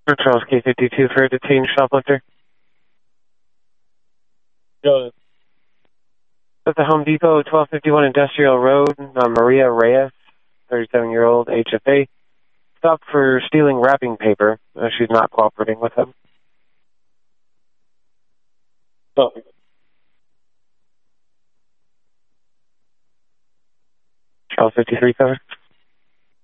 Charles K52 for a detained shoplifter. Go ahead. At the Home Depot, 1251 Industrial Road, Maria Reyes, 37-year-old, HFA, stopped for stealing wrapping paper. She's not cooperating with him. Copy. Charles 53 cover.